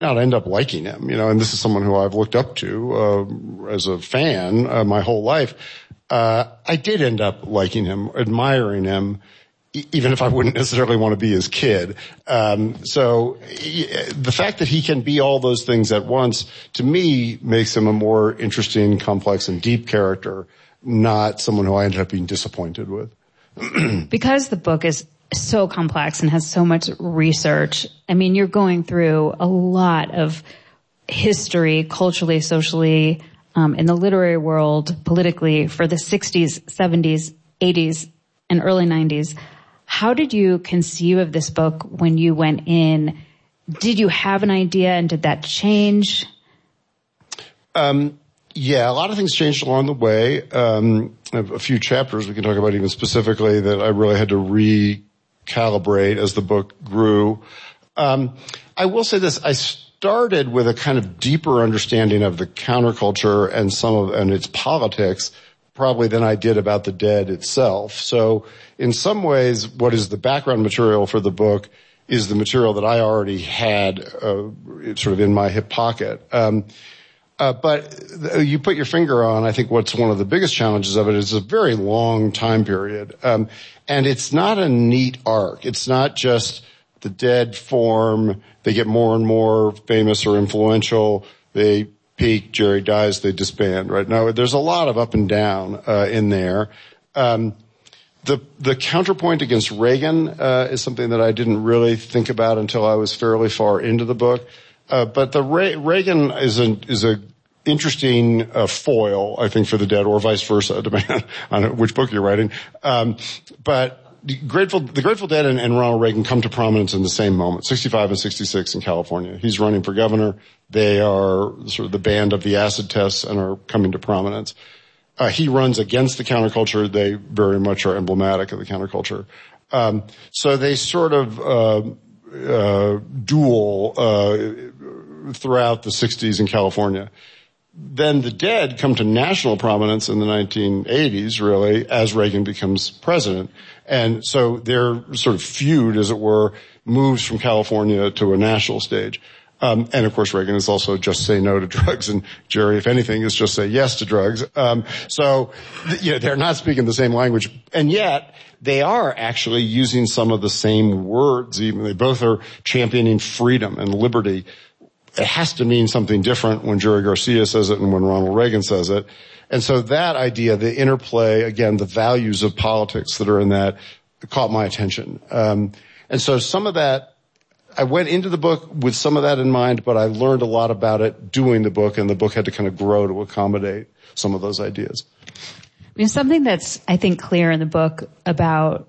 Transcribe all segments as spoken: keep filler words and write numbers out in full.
not end up liking him, you know, and this is someone who I've looked up to, uh, as a fan, uh, my whole life. Uh, I did end up liking him, admiring him, e- even if I wouldn't necessarily want to be his kid. Um, so the fact that he can be all those things at once, to me, makes him a more interesting, complex, and deep character, not someone who I ended up being disappointed with. Because the book is so complex and has so much research, I mean, you're going through a lot of history, culturally, socially, um, in the literary world, politically, for the sixties, seventies, eighties, and early nineties. How did you conceive of this book when you went in? Did you have an idea, and did that change? Um, yeah, a lot of things changed along the way. Um, a few chapters we can talk about even specifically that I really had to recalibrate as the book grew. Um, I will say this, I started with a kind of deeper understanding of the counterculture and some of, and its politics, probably than I did about the Dead itself. So in some ways, what is the background material for the book is the material that I already had, uh, sort of in my hip pocket. Um, Uh, but you put your finger on, I think what's one of the biggest challenges of it is a very long time period. Um, and it's not a neat arc. It's not just the Dead form, they get more and more famous or influential, they peak, Jerry dies, they disband, right? Now, there's a lot of up and down, uh, in there. Um, the, the counterpoint against Reagan, uh, is something that I didn't really think about until I was fairly far into the book. Uh, but the Re- Reagan is a, is a interesting, uh, foil, I think, for the Dead, or vice versa, depending on which book you're writing. Um, but the Grateful, the Grateful Dead and, and Ronald Reagan come to prominence in the same moment, sixty-five and sixty-six in California. He's running for governor. They are sort of the band of the acid tests and are coming to prominence. Uh, he runs against the counterculture. They very much are emblematic of the counterculture. Um, so they sort of, uh, uh, duel, uh, throughout the sixties in California. Then the Dead come to national prominence in the nineteen eighties, really, as Reagan becomes president. And so their sort of feud, as it were, moves from California to a national stage. Um, and of course, Reagan is also just say no to drugs, and Jerry, if anything, is just say yes to drugs. Um, so, you know, they're not speaking the same language, and yet they are actually using some of the same words. Even they both are championing freedom and liberty. It has to mean something different when Jerry Garcia says it and when Ronald Reagan says it. And so that idea, the interplay, again, the values of politics that are in that, caught my attention. Um, and so some of that, I went into the book with some of that in mind, but I learned a lot about it doing the book, and the book had to kind of grow to accommodate some of those ideas. I mean, something that's, I think, clear in the book about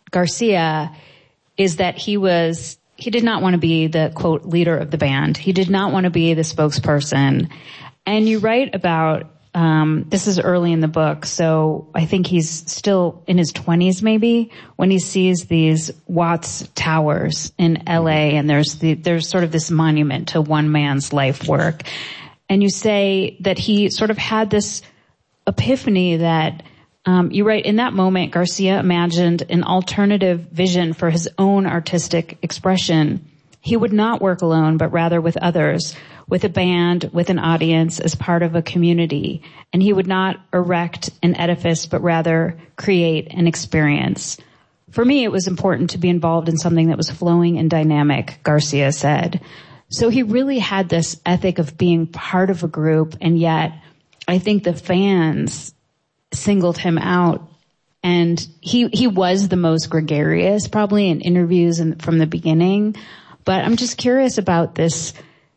Garcia is that he was, he did not want to be the, quote, leader of the band. He did not want to be the spokesperson. And you write about, um, this is early in the book, so I think he's still in his twenties maybe, when he sees these Watts Towers in L A, and there's the, there's sort of this monument to one man's life work. And you say that he sort of had this epiphany that, um, you write, in that moment, Garcia imagined an alternative vision for his own artistic expression. He would not work alone, but rather with others, with a band, with an audience, as part of a community. And he would not erect an edifice, but rather create an experience. For me, it was important to be involved in something that was flowing and dynamic, Garcia said. So he really had this ethic of being part of a group, and yet I think the fans singled him out. And he, he was the most gregarious, probably, in interviews and from the beginning. But I'm just curious about this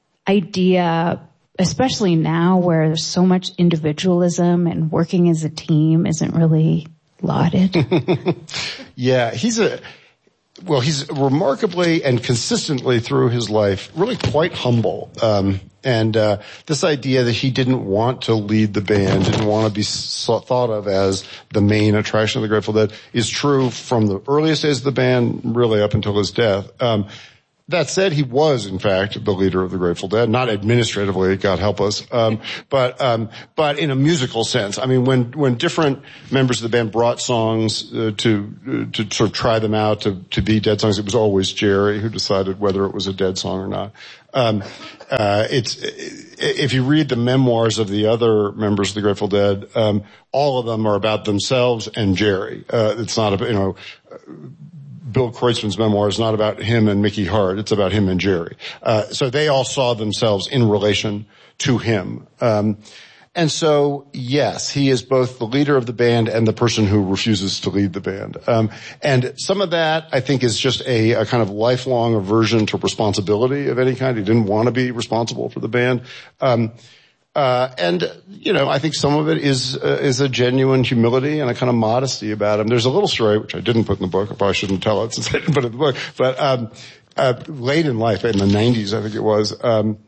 idea, especially now where there's so much individualism and working as a team isn't really lauded. Yeah, he's a, well, he's remarkably and consistently through his life really quite humble. Um, and, uh, this idea that he didn't want to lead the band, didn't want to be so, thought of as the main attraction of the Grateful Dead is true from the earliest days of the band, really up until his death. Um, That said, he was, in fact, the leader of the Grateful Dead, not administratively, God help us, um, but, um, but in a musical sense. I mean, when, when different members of the band brought songs, uh, to, uh, to sort of try them out to, to be Dead songs, it was always Jerry who decided whether it was a Dead song or not. Um, uh, it's, if you read the memoirs of the other members of the Grateful Dead, um, all of them are about themselves and Jerry. Uh, it's not about, you know, Bill Kreutzmann's memoir is not about him and Mickey Hart. It's about him and Jerry. Uh, so they all saw themselves in relation to him. Um, And so, yes, he is both the leader of the band and the person who refuses to lead the band. Um, and some of that, I think, is just a, a kind of lifelong aversion to responsibility of any kind. He didn't want to be responsible for the band. Um, uh, and, you know, I think some of it is, uh, is a genuine humility and a kind of modesty about him. There's a little story, which I didn't put in the book. I probably shouldn't tell it since I didn't put it in the book. But, um, uh, late in life, in the nineties, I think it was, um,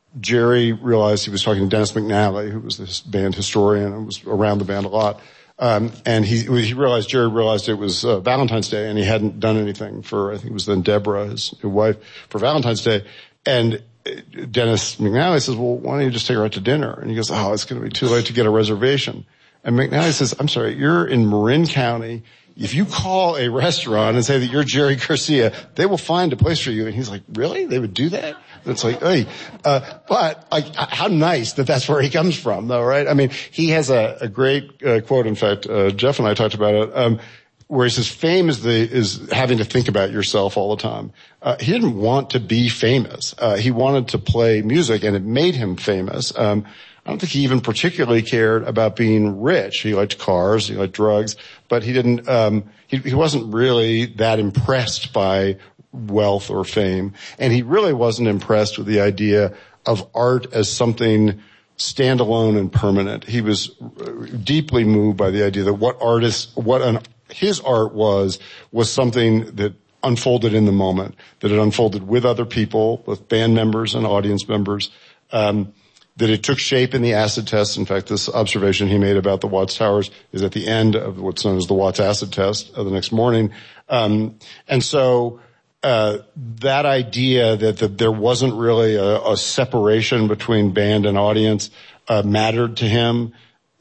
Jerry realized he was talking to Dennis McNally, who was this band historian and was around the band a lot. Um, and he, he realized, Jerry realized it was uh, Valentine's Day and he hadn't done anything for, I think it was then Deborah, his new wife, for Valentine's Day. And Dennis McNally says, well, why don't you just take her out to dinner? And he goes, oh, it's going to be too late to get a reservation. And McNally says, I'm sorry, you're in Marin County. If you call a restaurant and say that you're Jerry Garcia, they will find a place for you. And he's like, really? They would do that? And it's like, hey, uh, but like, how nice that that's where he comes from, though, right? I mean, he has a, a great uh, quote. In fact, uh, Jeff and I talked about it, um, where he says, fame is the is having to think about yourself all the time. Uh, he didn't want to be famous. Uh, he wanted to play music, and it made him famous. Um, I don't think he even particularly cared about being rich. He liked cars, he liked drugs, but he didn't, um, he, he wasn't really that impressed by wealth or fame. And he really wasn't impressed with the idea of art as something standalone and permanent. He was deeply moved by the idea that what artists, what an, his art was, was something that unfolded in the moment, that it unfolded with other people, with band members and audience members, um, that it took shape in the acid test. In fact, this observation he made about the Watts Towers is at the end of what's known as the Watts acid test of the next morning. Um, and so, uh, that idea that, that there wasn't really a, a separation between band and audience, uh, mattered to him.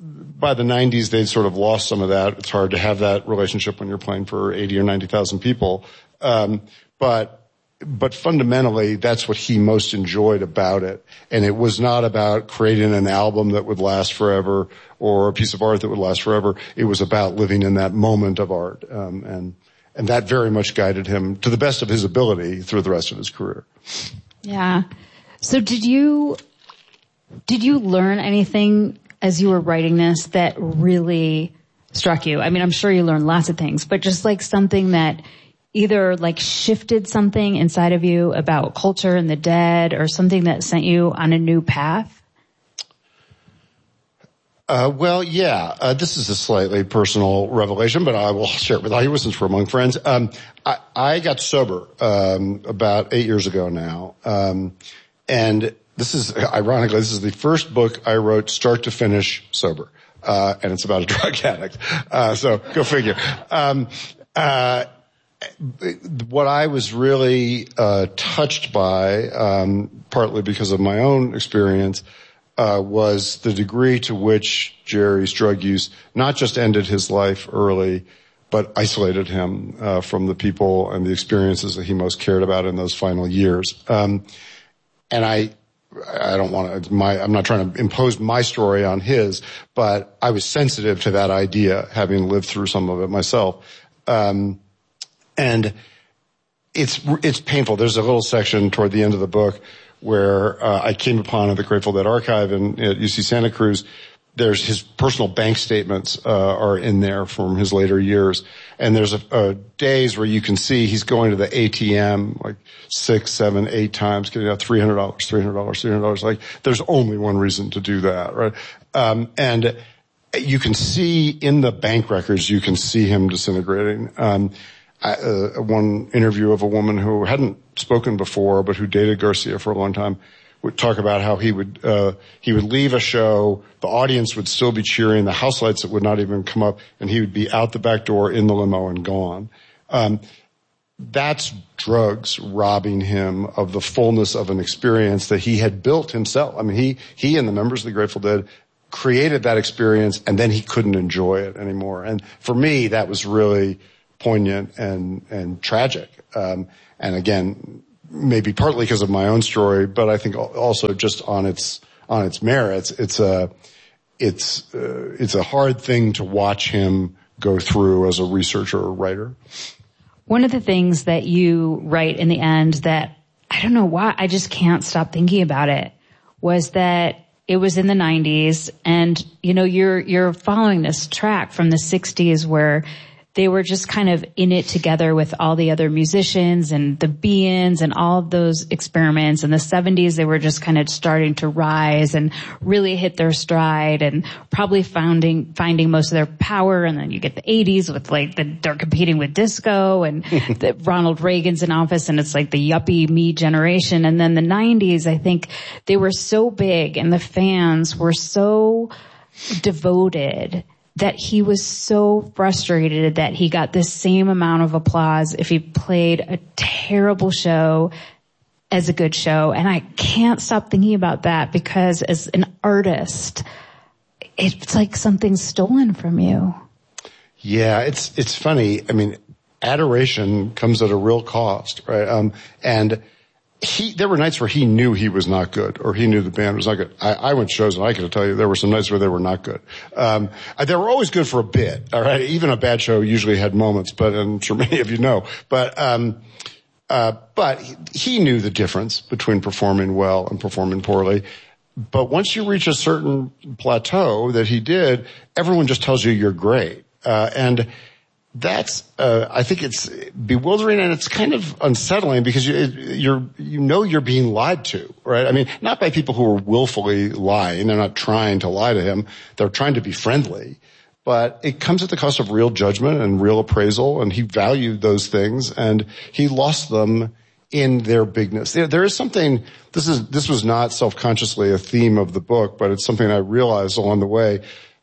By the nineties, they'd sort of lost some of that. It's hard to have that relationship when you're playing for eighty or ninety thousand people. Um, but, But fundamentally, that's what he most enjoyed about it. And it was not about creating an album that would last forever or a piece of art that would last forever. It was about living in that moment of art. Um, and, and that very much guided him to the best of his ability through the rest of his career. Yeah. So did you, did you learn anything as you were writing this that really struck you? I mean, I'm sure you learned lots of things, but just like something that either like shifted something inside of you about culture and the Dead, or something that sent you on a new path? Uh, well, yeah, uh, this is a slightly personal revelation, but I will share it with all you since we're among friends. Um, I, I got sober, um, about eight years ago now. Um, and this is, ironically, this is the first book I wrote start to finish sober. Uh, and it's about a drug addict. Uh, so go figure. Um, uh, What I was really uh touched by, um partly because of my own experience, uh was the degree to which Jerry's drug use not just ended his life early, but isolated him uh from the people and the experiences that he most cared about in those final years. Um and I I don't want to, my, I'm not trying to impose my story on his, but I was sensitive to that idea, having lived through some of it myself. Um And it's, it's painful. There's a little section toward the end of the book where, uh, I came upon at the Grateful Dead archive in, at U C Santa Cruz. There's his personal bank statements, uh, are in there from his later years. And there's a, a days where you can see he's going to the A T M like six, seven, eight times, getting out three hundred dollars, three hundred dollars, three hundred dollars. Like, there's only one reason to do that, right? Um, and you can see in the bank records, you can see him disintegrating. Um, Uh, one interview of a woman who hadn't spoken before, but who dated Garcia for a long time, would talk about how he would, uh, he would leave a show, the audience would still be cheering, the house lights that would not even come up, and he would be out the back door in the limo and gone. Um, that's drugs robbing him of the fullness of an experience that he had built himself. I mean, he, he and the members of the Grateful Dead created that experience, and then he couldn't enjoy it anymore. And for me, that was really poignant and, and tragic. Um, and again, maybe partly because of my own story, but I think also just on its on its merits. It's a it's uh, it's a hard thing to watch him go through as a researcher or writer. One of the things that you write in the end that I don't know why I just can't stop thinking about it was that it was in the nineties, and you know you're you're following this track from the sixties where they were just kind of in it together with all the other musicians and the be-ins and all of those experiments. In the seventies, they were just kind of starting to rise and really hit their stride and probably finding, finding most of their power. And then you get the eighties with like the, they're competing with disco and the Ronald Reagan's in office and it's like the yuppie me generation. And then the nineties, I think they were so big and the fans were so devoted that he was so frustrated that he got the same amount of applause if he played a terrible show as a good show. And I can't stop thinking about that because as an artist, it's like something's stolen from you. Yeah, it's, it's funny. I mean, adoration comes at a real cost, right? Um, and He, there were nights where he knew he was not good, or he knew the band was not good. I, I went to shows and I could tell you there were some nights where they were not good. Um, they were always good for a bit, alright? Even a bad show usually had moments, but I'm sure many of you know. But, um, uh, but he, he knew the difference between performing well and performing poorly. But once you reach a certain plateau that he did, everyone just tells you you're great. Uh, and, That's, uh, I think it's bewildering and it's kind of unsettling because you, you're, you know you're being lied to, right? I mean, not by people who are willfully lying. They're not trying to lie to him. They're trying to be friendly. But it comes at the cost of real judgment and real appraisal, and he valued those things, and he lost them in their bigness. There, there is something, this is, this was not self-consciously a theme of the book, but it's something I realized along the way.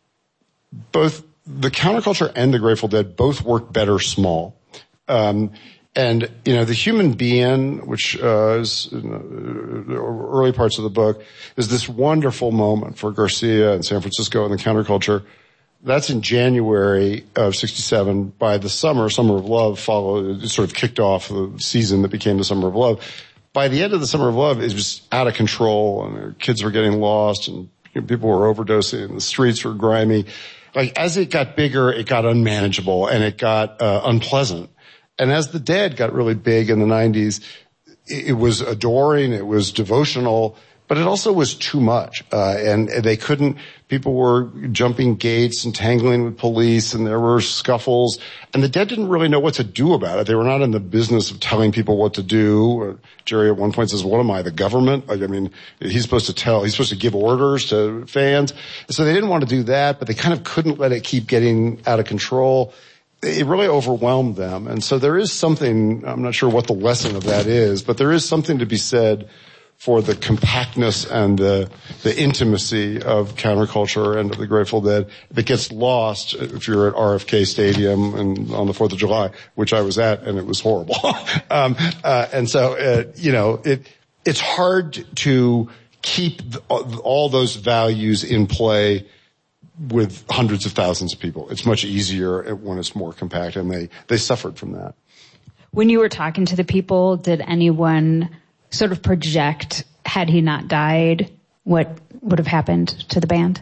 Both the Counterculture and the Grateful Dead both work better small. Um, and, you know, the human being, which, uh, is in the early parts of the book, is this wonderful moment for Garcia and San Francisco and the Counterculture. That's in January of sixty-seven. By the summer, Summer of Love followed, it sort of kicked off the season that became the Summer of Love. By the end of the Summer of Love, it was out of control and kids were getting lost and you know, people were overdosing and the streets were grimy. Like, as it got bigger, it got unmanageable and it got, uh, unpleasant. And as the Dead got really big in the nineties, it, it was adoring, it was devotional, but it also was too much. Uh, and they couldn't, people were jumping gates and tangling with police and there were scuffles. And the Dead didn't really know what to do about it. They were not in the business of telling people what to do. Jerry at one point says, what am I, the government? Like, I mean, he's supposed to tell, he's supposed to give orders to fans. So they didn't want to do that, but they kind of couldn't let it keep getting out of control. It really overwhelmed them. And so there is something, I'm not sure what the lesson of that is, but there is something to be said for the compactness and the, the intimacy of Counterculture and of the Grateful Dead that gets lost if you're at R F K Stadium and on the fourth of July, which I was at, and it was horrible. um, uh, and so, uh, you know, it, it's hard to keep the, all those values in play with hundreds of thousands of people. It's much easier when it's more compact, and they, they suffered from that. When you were talking to the people, did anyone sort of project, had he not died, what would have happened to the band?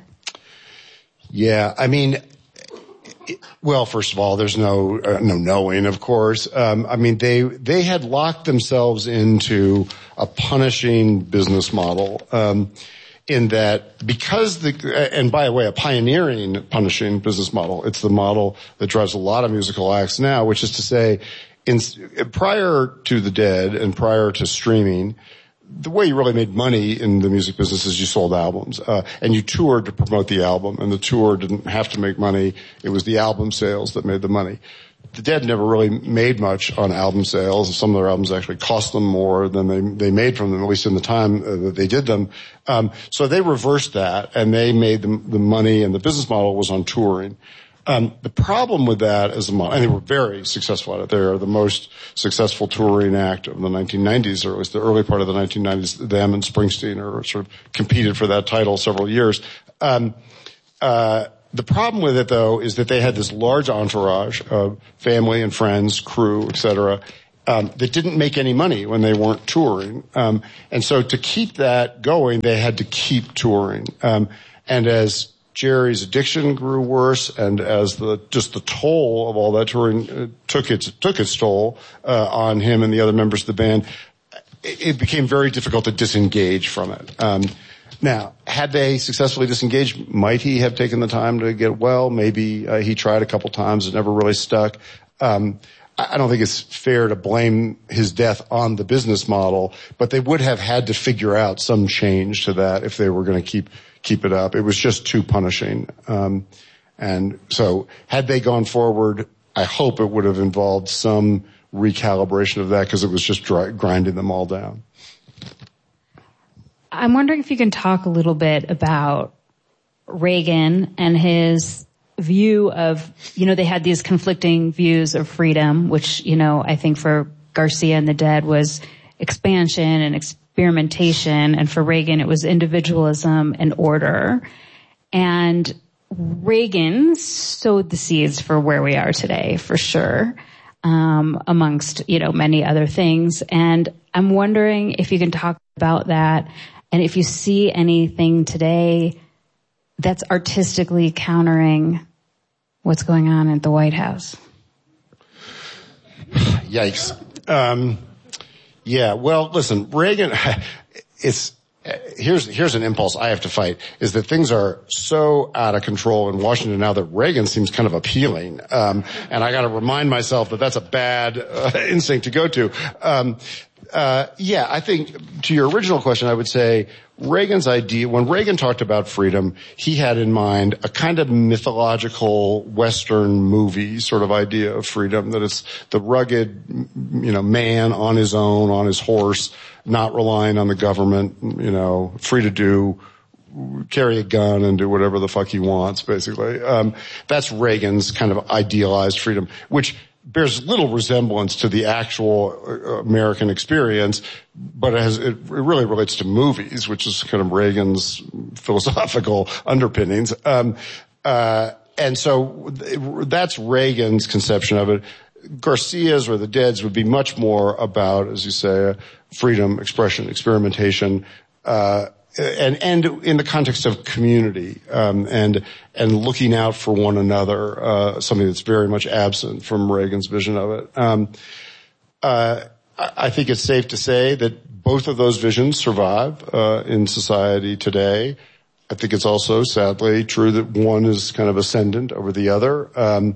Yeah, I mean, it, well, first of all, there's no uh, no knowing, of course. Um, I mean, they they had locked themselves into a punishing business model. Um, in that, because the, and by the way, a pioneering punishing business model. It's the model that drives a lot of musical acts now, which is to say, in, prior to the Dead and prior to streaming, the way you really made money in the music business is you sold albums, uh, and you toured to promote the album, and the tour didn't have to make money. It was the album sales that made the money. The Dead never really made much on album sales. Some of their albums actually cost them more than they they made from them, at least in the time uh, that they did them. Um, so they reversed that, and they made the, the money, and the business model was on touring. Um, the problem with that is, and they were very successful at it. They are the most successful touring act of the nineteen nineties, or at least the early part of the nineteen nineties. Them and Springsteen are sort of competed for that title several years. Um, uh, the problem with it, though, is that they had this large entourage of family and friends, crew, et cetera, um, that didn't make any money when they weren't touring. Um, and so to keep that going, they had to keep touring. Um, and as Jerry's addiction grew worse, and as the just the toll of all that touring uh, took its took its toll uh, on him and the other members of the band, it, it became very difficult to disengage from it. Um, now, had they successfully disengaged, might he have taken the time to get well? Maybe uh, he tried a couple times; it never really stuck. Um, I don't think it's fair to blame his death on the business model, but they would have had to figure out some change to that if they were going to keep. keep it up. It was just too punishing. Um, and so had they gone forward, I hope it would have involved some recalibration of that because it was just dry, grinding them all down. I'm wondering if you can talk a little bit about Reagan and his view of, you know, they had these conflicting views of freedom, which, you know, I think for Garcia and the Dead was expansion and expansion. Experimentation, and for Reagan it was individualism and order. And Reagan sowed the seeds for where we are today, for sure, um, amongst, you know, many other things. And I'm wondering if you can talk about that, and if you see anything today that's artistically countering what's going on at the White House. Yikes. Um, Yeah, well, listen, Reagan, it's, here's, here's an impulse I have to fight, is that things are so out of control in Washington now that Reagan seems kind of appealing. Um, and I gotta remind myself that that's a bad uh, instinct to go to. Um, uh, yeah, I think to your original question, I would say Reagan's idea, when Reagan talked about freedom, he had in mind a kind of mythological Western movie sort of idea of freedom, that it's the rugged, you know, man on his own, on his horse, not relying on the government, you know, free to do, carry a gun and do whatever the fuck he wants, basically. Um, that's Reagan's kind of idealized freedom, which bears little resemblance to the actual American experience, but it, has, it really relates to movies, which is kind of Reagan's philosophical underpinnings. Um, uh, and so that's Reagan's conception of it. Garcia's or the Dead's would be much more about, as you say, freedom, expression, experimentation, uh, and, and in the context of community, um, and, and looking out for one another, uh, something that's very much absent from Reagan's vision of it. Um, uh, I think it's safe to say that both of those visions survive, uh, in society today. I think it's also sadly true that one is kind of ascendant over the other. Um,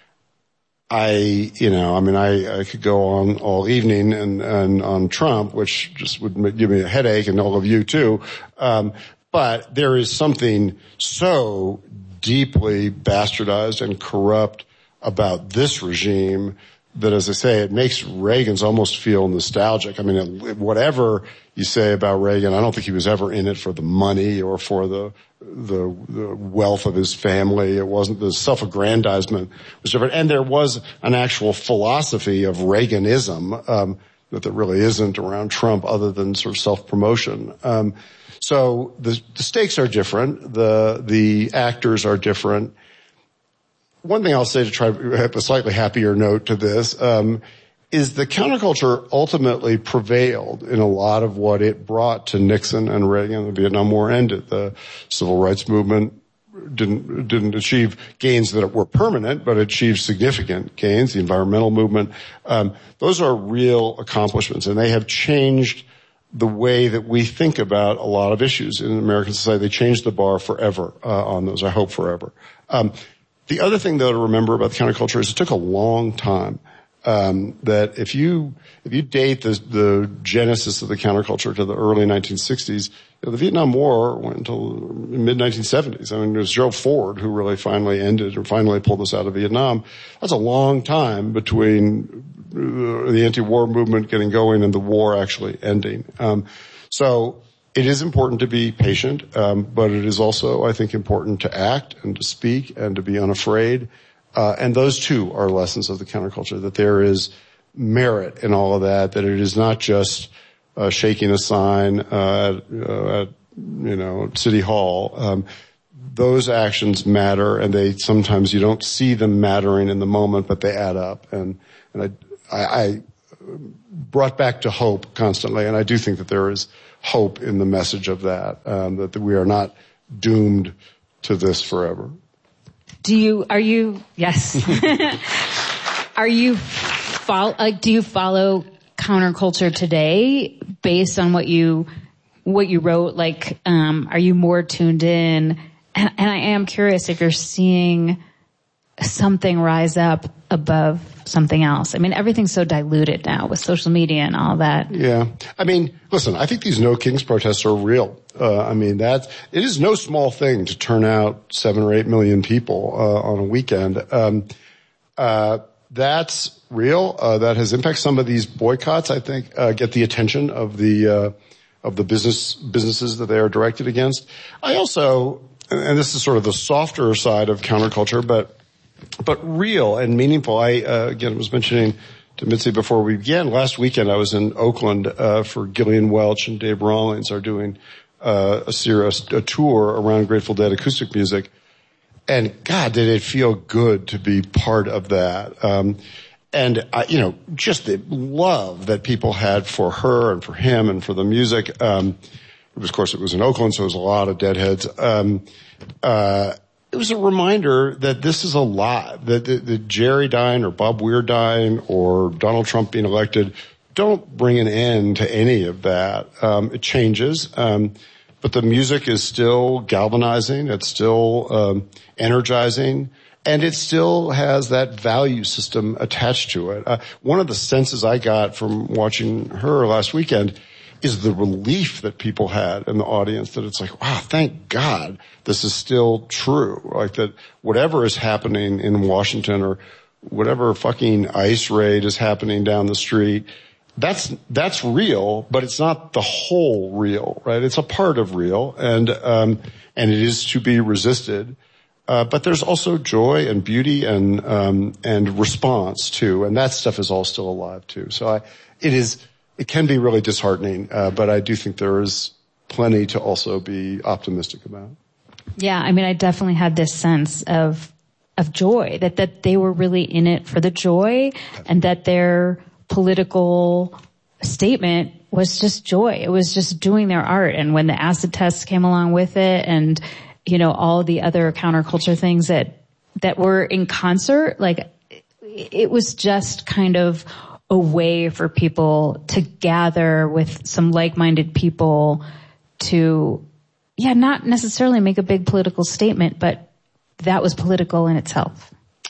I, you know, I mean, I, I could go on all evening and, and on Trump, which just would give me a headache, and all of you too. Um, but there is something so deeply bastardized and corrupt about this regime that, as I say, it makes Reagan's almost feel nostalgic. I mean, whatever you say about Reagan, I don't think he was ever in it for the money or for the the, the wealth of his family. It wasn't, the self-aggrandizement was different. And there was an actual philosophy of Reaganism um, that there really isn't around Trump, other than sort of self-promotion. Um, so the, the stakes are different. The the actors are different. One thing I'll say to try to have a slightly happier note to this um, is the counterculture ultimately prevailed in a lot of what it brought to Nixon and Reagan. The Vietnam War ended. The civil rights movement didn't didn't achieve gains that were permanent, but achieved significant gains. The environmental movement, um, those are real accomplishments, and they have changed the way that we think about a lot of issues in American society. They changed the bar forever uh, on those. I hope forever. Um, The other thing, though, to remember about the counterculture is it took a long time. Um, that if you if you date the the genesis of the counterculture to the early nineteen sixties, you know, the Vietnam War went until the mid nineteen seventies. I mean, it was Gerald Ford who really finally ended or finally pulled us out of Vietnam. That's a long time between uh, the anti-war movement getting going and the war actually ending. Um, so. It is important to be patient, um, but it is also, I think, important to act and to speak and to be unafraid. Uh, and those, too, are lessons of the counterculture, that there is merit in all of that, that it is not just uh, shaking a sign uh, uh, at, you know, City Hall. Um, those actions matter, and they sometimes you don't see them mattering in the moment, but they add up. And, and I, I, I brought back to hope constantly. And I do think that there is hope in the message of that, um, that we are not doomed to this forever. Do you, are you, yes. Are you, follow, like, do you follow counterculture today based on what you, what you wrote? Like, um, are you more tuned in? And, and I am curious if you're seeing something rise up above something else. I mean, everything's so diluted now with social media and all that. Yeah. I mean, listen, I think these No Kings protests are real. Uh, I mean, that, it is no small thing to turn out seven or eight million people, uh, on a weekend. Um, uh, that's real. Uh, that has impacted some of these boycotts, I think, uh, get the attention of the, uh, of the business, businesses that they are directed against. I also, and this is sort of the softer side of counterculture, but But real and meaningful. I, uh, again, was mentioning to Mitzi before we began, last weekend I was in Oakland, uh, for Gillian Welch and Dave Rawlings are doing, uh, a series, a tour around Grateful Dead acoustic music. And God, did it feel good to be part of that. Um, and, uh, you know, just the love that people had for her and for him and for the music. Um, it was, of course, it was in Oakland, so it was a lot of Deadheads. Um, uh, It was a reminder that this is alive, that, that, that Jerry dying or Bob Weir dying or Donald Trump being elected don't bring an end to any of that. Um, it changes, um, but the music is still galvanizing. It's still um, energizing, and it still has that value system attached to it. Uh, one of the senses I got from watching her last weekend is the relief that people had in the audience, that it's like, wow, thank God this is still true. Like that whatever is happening in Washington or whatever fucking ICE raid is happening down the street, that's, that's real, but it's not the whole real, right? It's a part of real, and, um, and it is to be resisted. Uh, but there's also joy and beauty and, um, and response too, and that stuff is all still alive too. So I, it is, It can be really disheartening, uh, but I do think there is plenty to also be optimistic about. Yeah, I mean, I definitely had this sense of of joy, that, that they were really in it for the joy, and that their political statement was just joy. It was just doing their art. And when the acid tests came along with it, and, you know, all the other counterculture things that that were in concert, like, it was just kind of a way for people to gather with some like-minded people to, yeah, not necessarily make a big political statement, but that was political in itself.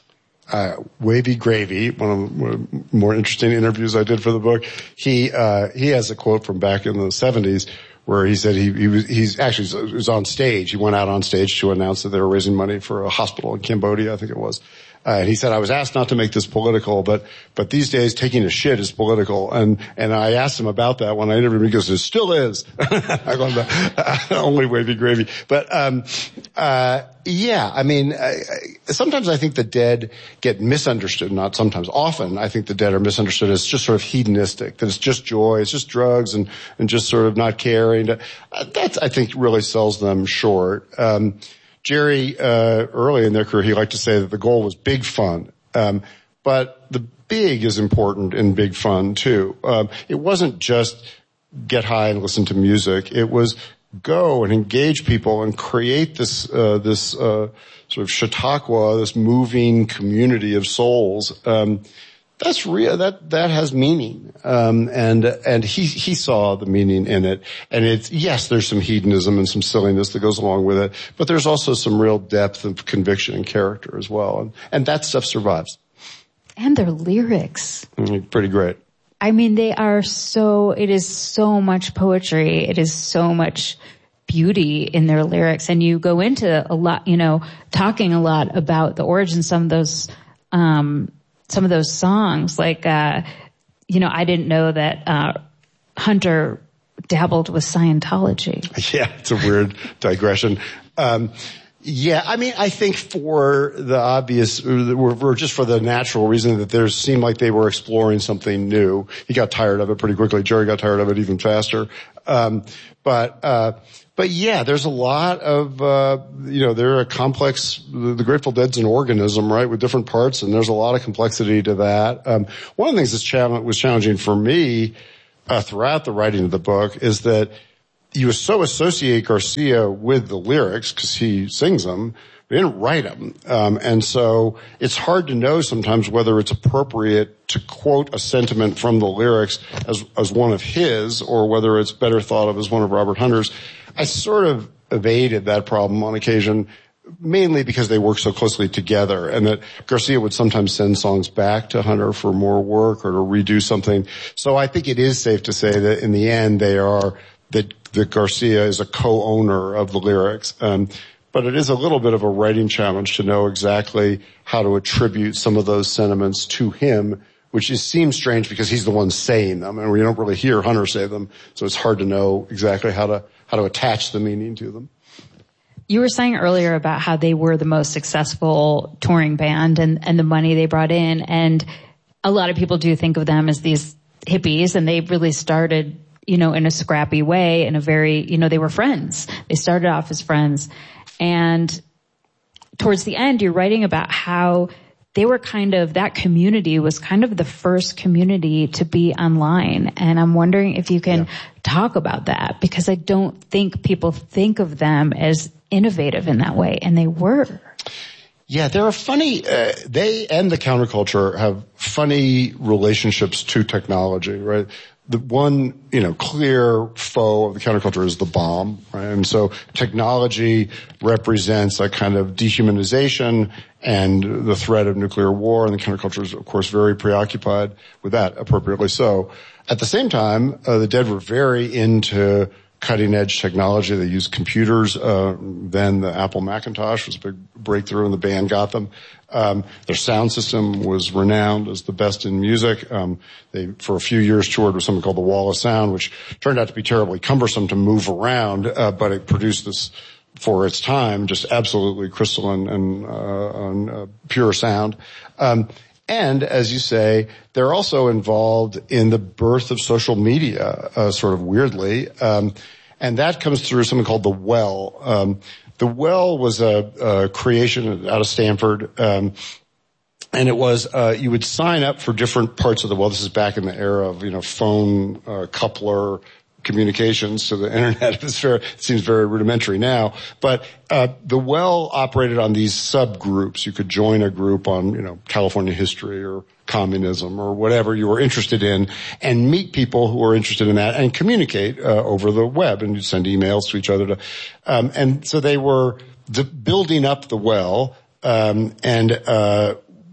Uh, Wavy Gravy, one of the more interesting interviews I did for the book, he, uh, he has a quote from back in the seventies where he said he, he was, he's actually he was on stage. He went out on stage to announce that they were raising money for a hospital in Cambodia, I think it was. Uh, and he said, I was asked not to make this political, but, but these days taking a shit is political. And, and I asked him about that when I interviewed him. He goes, it still is. I go, uh, only Wavy Gravy. But, um, uh, yeah, I mean, I, I, sometimes I think the Dead get misunderstood. Not sometimes, often I think the Dead are misunderstood as just sort of hedonistic, that it's just joy, it's just drugs and, and just sort of not caring. Uh, that's, I think, really sells them short. Um, Jerry, uh, early in their career, he liked to say that the goal was big fun. Um, but the big is important in big fun too. Um, it wasn't just get high and listen to music. It was go and engage people and create this, uh, this, uh, sort of Chautauqua, this moving community of souls. Um, That's real. That that has meaning, um, and and he he saw the meaning in it. And it's yes, there's some hedonism and some silliness that goes along with it, but there's also some real depth of conviction and character as well, and and that stuff survives. And their lyrics, mm, pretty great. I mean, they are so. It is so much poetry. It is so much beauty in their lyrics, and you go into a lot, you know, talking a lot about the origins of some of those. Um, Some of those songs, like, uh, you know, I didn't know that, uh, Hunter dabbled with Scientology. Yeah, it's a weird digression. Um, yeah, I mean, I think for the obvious, or, or just for the natural reason that there seemed like they were exploring something new. He got tired of it pretty quickly. Jerry got tired of it even faster. Um, but, uh, but yeah, there's a lot of, uh, you know, they're a complex, the, the Grateful Dead's an organism, right, with different parts, and there's a lot of complexity to that. Um, one of the things that challenge, was challenging for me, uh, throughout the writing of the book is that you so associate Garcia with the lyrics because he sings them. They didn't write them. Um, and so it's hard to know sometimes whether it's appropriate to quote a sentiment from the lyrics as, as one of his or whether it's better thought of as one of Robert Hunter's. I sort of evaded that problem on occasion, mainly because they work so closely together and that Garcia would sometimes send songs back to Hunter for more work or to redo something. So I think it is safe to say that in the end they are, that, that Garcia is a co-owner of the lyrics. Um, But it is a little bit of a writing challenge to know exactly how to attribute some of those sentiments to him, which is, seems strange because he's the one saying them, and we don't really hear Hunter say them, so it's hard to know exactly how to how to attach the meaning to them. You were saying earlier about how they were the most successful touring band and, and the money they brought in, and a lot of people do think of them as these hippies, and they really started, you know, in a scrappy way, in a very, you know, they were friends. They started off as friends. And towards the end, you're writing about how they were kind of, that community was kind of the first community to be online. And I'm wondering if you can yeah. talk about that, because I don't think people think of them as innovative in that way, and they were. Yeah, they're a funny, uh, they and the counterculture have funny relationships to technology, right? The one, you know, clear foe of the counterculture is the bomb, right? And so technology represents a kind of dehumanization and the threat of nuclear war, and the counterculture is, of course, very preoccupied with that, appropriately so. At the same time, uh, the Dead were very into cutting-edge technology. They used computers. Uh, then the Apple Macintosh was a big breakthrough, and the band got them. Um, their sound system was renowned as the best in music. Um, they, for a few years, toured with something called the Wall of Sound, which turned out to be terribly cumbersome to move around, uh, but it produced this, for its time, just absolutely crystalline and, uh, and uh, pure sound. Um, And, as you say, they're also involved in the birth of social media, uh, sort of weirdly. Um, and that comes through something called The Well. Um, The Well was a, a creation out of Stanford. Um, and it was, uh, you would sign up for different parts of The Well. This is back in the era of, you know, phone, uh, coupler communications, so the internet is very, it seems very rudimentary now. But uh the Well operated on these subgroups. You could join a group on, you know, California history or communism or whatever you were interested in, and meet people who were interested in that and communicate uh, over the web, and you'd send emails to each other. To, um, and so they were the, building up the Well, um, and uh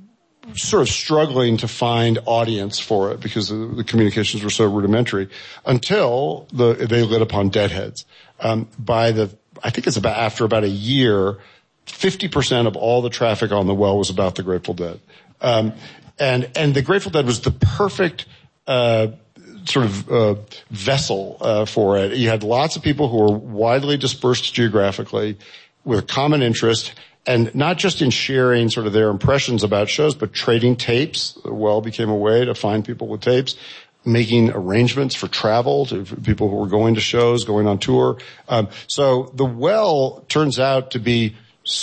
sort of struggling to find audience for it because the, the communications were so rudimentary until the, they lit upon Deadheads. Um, by the, I think it's about after about a year, fifty percent of all the traffic on the Well was about the Grateful Dead. Um, and, and the Grateful Dead was the perfect, uh, sort of, uh, vessel, uh, for it. You had lots of people who were widely dispersed geographically with common interest, and not just in sharing sort of their impressions about shows, but trading tapes. The Well became a way to find people with tapes, making arrangements for travel to for people who were going to shows, going on tour. Um, so the Well turns out to be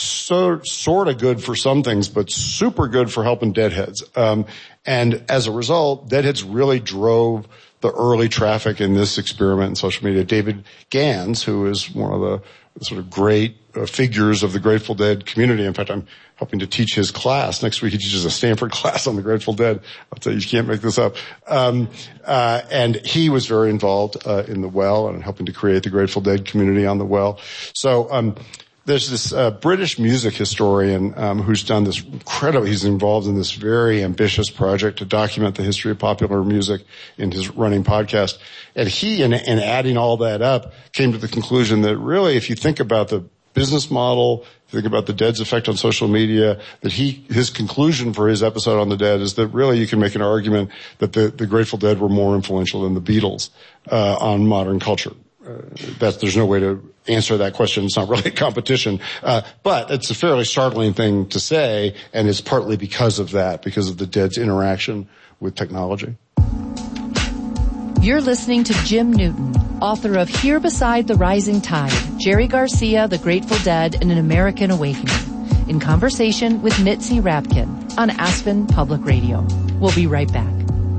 so sort of good for some things, but super good for helping Deadheads. Um, and as a result, Deadheads really drove the early traffic in this experiment in social media. David Gans, who is one of the sort of great uh, figures of the Grateful Dead community. In fact, I'm helping to teach his class. Next week he teaches a Stanford class on the Grateful Dead. I'll tell you, you can't make this up. Um, uh, and he was very involved uh, in the Well and helping to create the Grateful Dead community on the Well. So um there's this uh, British music historian um, who's done this incredible, he's involved in this very ambitious project to document the history of popular music in his running podcast. And he, in, in adding all that up, came to the conclusion that really, if you think about the business model, if you think about the Dead's effect on social media, that he, his conclusion for his episode on the Dead is that really you can make an argument that the, the Grateful Dead were more influential than the Beatles uh, on modern culture. Uh, that there's no way to answer that question. It's not really a competition. Uh, but it's a fairly startling thing to say, and it's partly because of that, because of the Dead's interaction with technology. You're listening to Jim Newton. author of Here Beside the Rising Tide, Jerry Garcia, The Grateful Dead, and An American Awakening, in conversation with Mitzi Rapkin on Aspen Public Radio. We'll be right back.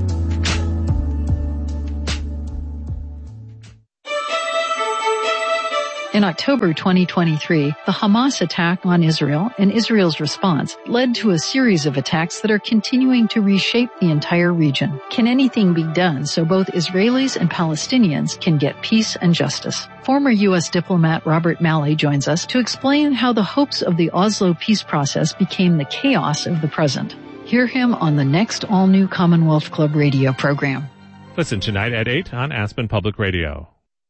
In October twenty twenty-three, the Hamas attack on Israel and Israel's response led to a series of attacks that are continuing to reshape the entire region. Can anything be done so both Israelis and Palestinians can get peace and justice? Former U S diplomat Robert Malley joins us to explain how the hopes of the Oslo peace process became the chaos of the present. Hear him on the next all-new Commonwealth Club radio program. Listen tonight at eight on Aspen Public Radio.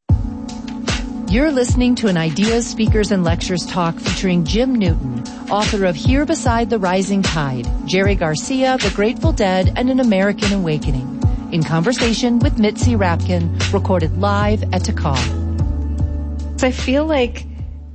You're listening to an Ideas, Speakers, and Lectures talk featuring Jim Newton, author of Here Beside the Rising Tide, Jerry Garcia, The Grateful Dead, and An American Awakening, in conversation with Mitzi Rapkin, recorded live at Takal. So I feel like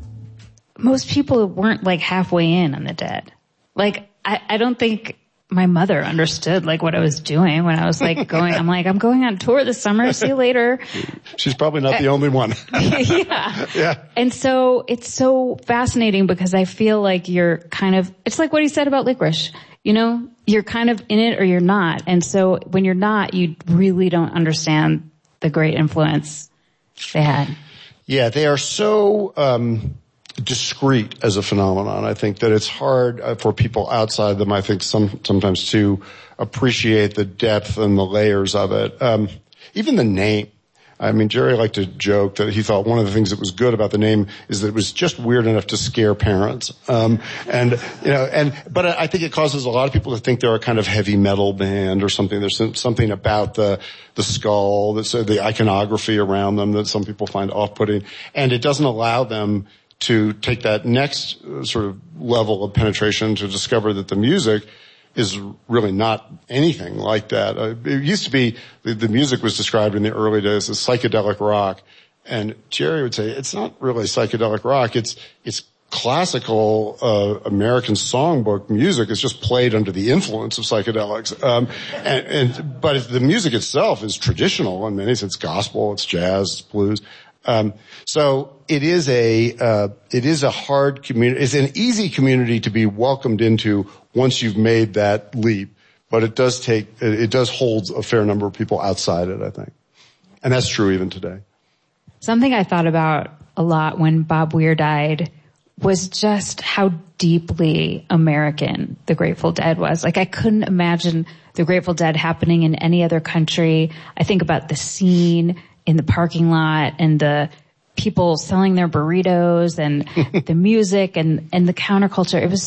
most people weren't like halfway in on the Dead. Like, I, I don't think my mother understood like what I was doing when I was like going, I'm like, I'm going on tour this summer. See you later. She's probably not the only one. yeah. Yeah. And so it's so fascinating because I feel like you're kind of, it's like what he said about Licorice. You know, you're kind of in it or you're not. And so when you're not, you really don't understand the great influence they had. Yeah, they are so, um, discrete as a phenomenon. I think that it's hard uh, for people outside them, I think, some sometimes to appreciate the depth and the layers of it. Um, even the name. I mean, Jerry liked to joke that he thought one of the things that was good about the name is that it was just weird enough to scare parents. Um, and, you know, and, but I think it causes a lot of people to think they're a kind of heavy metal band or something. There's some, something about the, the skull, that's, uh, the iconography around them that some people find off-putting. And it doesn't allow them to take that next sort of level of penetration to discover that the music is really not anything like that. Uh, it used to be, the, the music was described in the early days as psychedelic rock, and Jerry would say it's not really psychedelic rock, it's, it's classical, uh, American songbook music. It's just played under the influence of psychedelics. Um, and, and, but the music itself is traditional in many senses. It's gospel, it's jazz, it's blues. Um, so it is a, uh, it is a hard community. It's an easy community to be welcomed into once you've made that leap, but it does take, it does hold a fair number of people outside it, I think. And that's true even today. Something I thought about a lot when Bob Weir died was just how deeply American the Grateful Dead was. Like, I couldn't imagine the Grateful Dead happening in any other country. I think about the scene in the parking lot and the people selling their burritos and the music and, and the counterculture. It was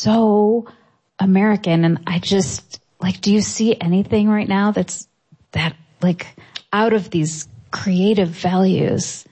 so American. And I just, like, do you see anything right now that's that, like, out of these creative values?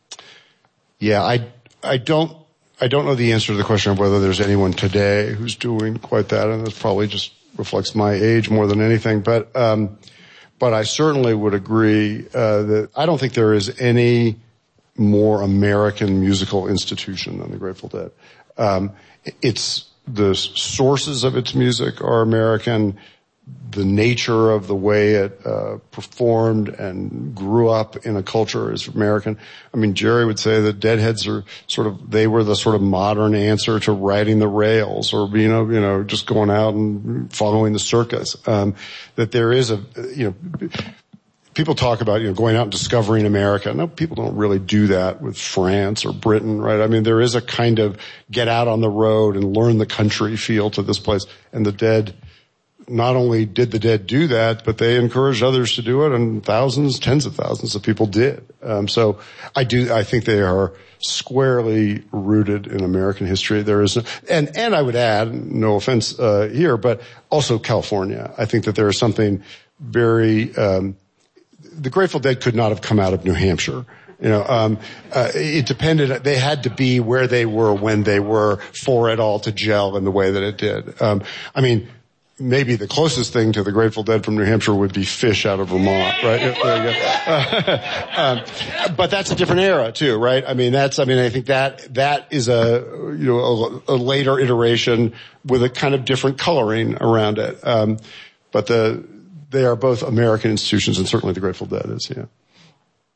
Yeah, I, I don't, I don't know the answer to the question of whether there's anyone today who's doing quite that. And this probably just reflects my age more than anything. But, um, But I certainly would agree uh, that I don't think there is any more American musical institution than the Grateful Dead. Um, it's the sources of its music are American. The nature of the way it uh, performed and grew up in a culture is American. I mean, Jerry would say that Deadheads are sort of, they were the sort of modern answer to riding the rails or, you know, you know, just going out and following the circus. Um, that there is a, you know, people talk about, you know, going out and discovering America. No, people don't really do that with France or Britain, right? I mean, there is a kind of get out on the road and learn the country feel to this place. And the Dead, not only did the Dead do that, but they encouraged others to do it, and thousands, tens of thousands of people did. Um, so I do, I think they are squarely rooted in American history. There is, and, and I would add, no offense, uh, here, but also California. I think that there is something very, um, the Grateful Dead could not have come out of New Hampshire. You know, um, uh, it depended, they had to be where they were when they were for it all to gel in the way that it did. Um, I mean, maybe the closest thing to the Grateful Dead from New Hampshire would be Fish out of Vermont, right? There you go. Uh, um, but that's a different era too, right? I mean, that's, I mean, I think that, that is a, you know, a, a later iteration with a kind of different coloring around it. Um, but the, they are both American institutions, and certainly the Grateful Dead is, yeah.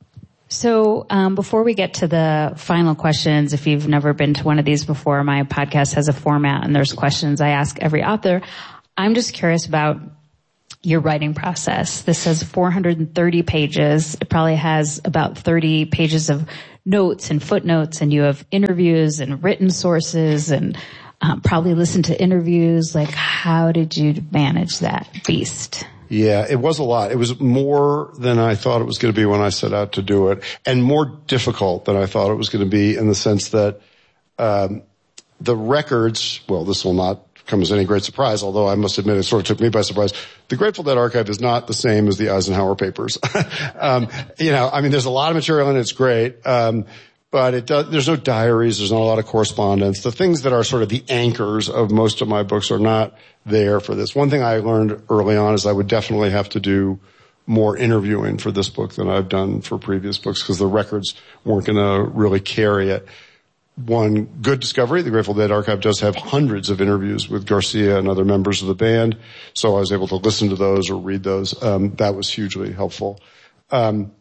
So um, before we get to the final questions, if you've never been to one of these before, my podcast has a format and there's questions I ask every author. I'm just curious about your writing process. This says four hundred thirty pages. It probably has about thirty pages of notes and footnotes, and you have interviews and written sources and um, probably listen to interviews. Like, how did you manage that beast? Yeah, it was a lot. It was more than I thought it was going to be when I set out to do it, and more difficult than I thought it was going to be, in the sense that um, the records, well, this will not come as any great surprise, although I must admit it sort of took me by surprise. The Grateful Dead archive is not the same as the Eisenhower Papers. um, you know, I mean, there's a lot of material and it's great, um, but it does, there's no diaries, there's not a lot of correspondence. The things that are sort of the anchors of most of my books are not there for this. One thing I learned early on is I would definitely have to do more interviewing for this book than I've done for previous books, because the records weren't going to really carry it. One good discovery, the Grateful Dead archive does have hundreds of interviews with Garcia and other members of the band, so I was able to listen to those or read those. Um, that was hugely helpful. Um,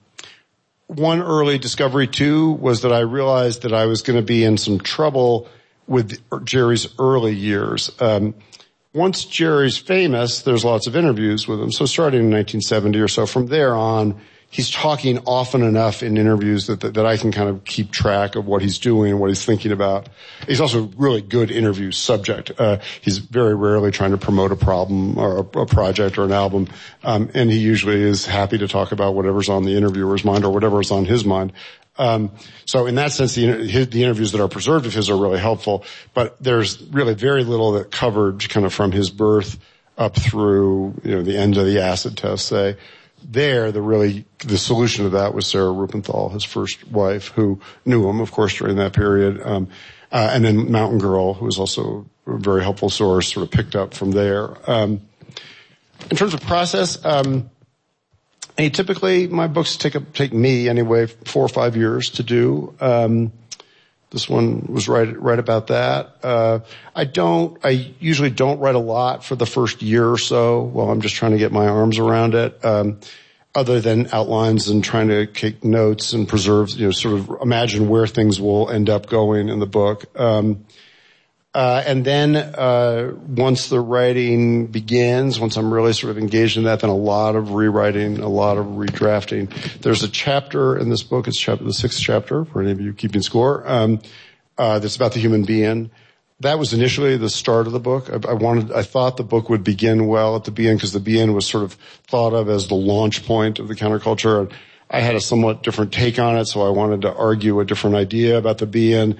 one early discovery, too, was that I realized that I was going to be in some trouble with Jerry's early years. Um, once Jerry's famous, there's lots of interviews with him. So starting in nineteen seventy or so, from there on, he's talking often enough in interviews that, that that I can kind of keep track of what he's doing and what he's thinking about. He's also a really good interview subject. Uh, he's very rarely trying to promote a problem or a, a project or an album, um, and he usually is happy to talk about whatever's on the interviewer's mind or whatever's on his mind. Um, so in that sense, the, his, the interviews that are preserved of his are really helpful, but there's really very little that covered kind of from his birth up through, you know, the end of the acid test, say. There, the really, the solution to that was Sarah Rubenthal, his first wife, who knew him, of course, during that period. Um, uh, and then Mountain Girl, who was also a very helpful source, sort of picked up from there. Um, in terms of process, um, hey, typically my books take a, take me anyway four or five years to do. Um, This one was right, right about that. Uh, I don't, I usually don't write a lot for the first year or so while I'm just trying to get my arms around it, um, other than outlines and trying to take notes and preserve, you know, sort of imagine where things will end up going in the book. Um, uh, and then, uh, once the writing begins, once I'm really sort of engaged in that, then a lot of rewriting, a lot of redrafting. There's a chapter in this book, it's chapter, the sixth chapter, for any of you keeping score, um, uh, that's about the human being. That was initially the start of the book. I, I wanted, I thought the book would begin well at the beginning, because the being was sort of thought of as the launch point of the counterculture. And I had a somewhat different take on it, so I wanted to argue a different idea about the being.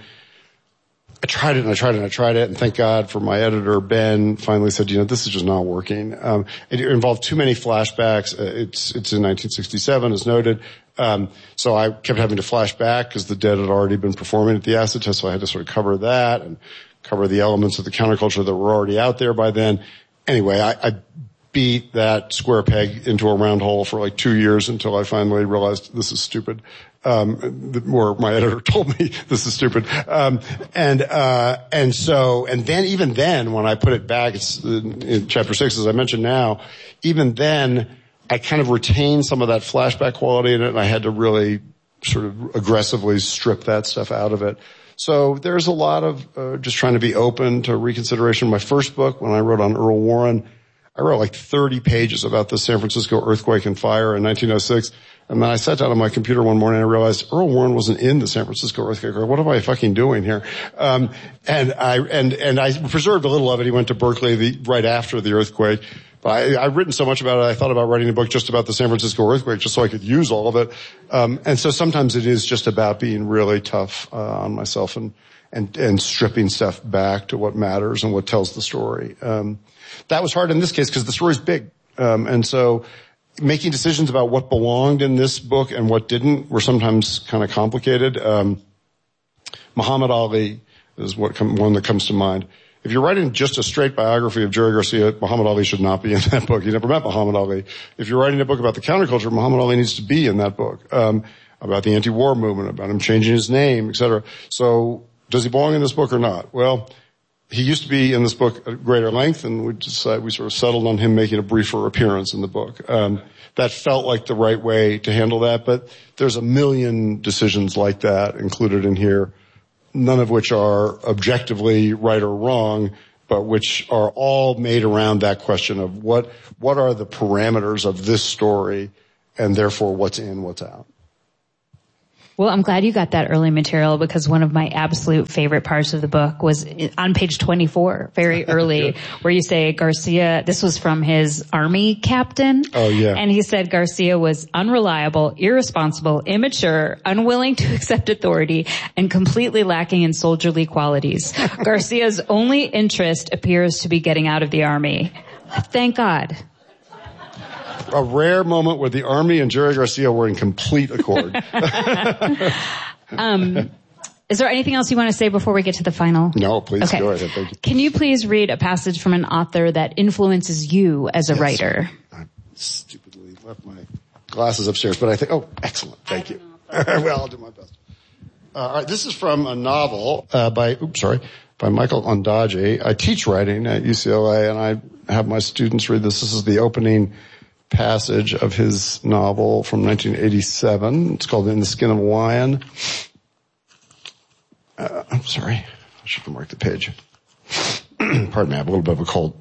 I tried it and I tried it and I tried it, and thank God for my editor, Ben, finally said, you know, this is just not working. Um, it involved too many flashbacks. Uh, it's, it's in nineteen sixty-seven, as noted. Um, so I kept having to flash back because the Dead had already been performing at the acid test, so I had to sort of cover that and cover the elements of the counterculture that were already out there by then. Anyway, I, I beat that square peg into a round hole for like two years until I finally realized this is stupid. Um, or my editor told me this is stupid. Um, and, uh, and so, and then, even then, when I put it back, it's in, in chapter six, as I mentioned now, even then, I kind of retained some of that flashback quality in it, and I had to really sort of aggressively strip that stuff out of it. So there's a lot of, uh, just trying to be open to reconsideration. My first book, when I wrote on Earl Warren, I wrote like thirty pages about the San Francisco earthquake and fire in nineteen oh six. And then I sat down on my computer one morning and I realized Earl Warren wasn't in the San Francisco earthquake. What am I fucking doing here? Um, and I, and, and I preserved a little of it. He went to Berkeley the, right after the earthquake. But I, I've written so much about it, I thought about writing a book just about the San Francisco earthquake just so I could use all of it. Um, and so sometimes it is just about being really tough, uh, on myself and, and, and stripping stuff back to what matters and what tells the story. Um, that was hard in this case because the story's big. Um, and so, making decisions about what belonged in this book and what didn't were sometimes kind of complicated. Um, Muhammad Ali is what com- one that comes to mind. If you're writing just a straight biography of Jerry Garcia, Muhammad Ali should not be in that book. You never met Muhammad Ali. If you're writing a book about the counterculture, Muhammad Ali needs to be in that book, um, about the anti-war movement, about him changing his name, et cetera. So does he belong in this book or not? Well, he used to be in this book at greater length, and we decided, we sort of settled on him making a briefer appearance in the book. Um, that felt like the right way to handle that, but there's a million decisions like that included in here, none of which are objectively right or wrong, but which are all made around that question of what, what are the parameters of this story, and therefore what's in, what's out. Well, I'm glad you got that early material, because one of my absolute favorite parts of the book was on page twenty-four, very early, where you say Garcia, this was from his army captain. Oh, yeah. And he said Garcia was unreliable, irresponsible, immature, unwilling to accept authority, and completely lacking in soldierly qualities. Garcia's only interest appears to be getting out of the army. Thank God. A rare moment where the Army and Jerry Garcia were in complete accord. um, is there anything else you want to say before we get to the final? No, please okay. go ahead. Thank you. Can you please read a passage from an author that influences you as a yes. writer? I stupidly left my glasses upstairs, but I think, oh, excellent. Thank you. Well, I'll do my best. Uh, all right, this is from a novel uh, by, oops, sorry, by Michael Ondaatje. I teach writing at U C L A, and I have my students read this. This is the opening passage of his novel from nineteen eighty-seven. It's called In the Skin of a Lion. Uh, I'm sorry. I should have marked the page. Pardon me, I have a little bit of a cold.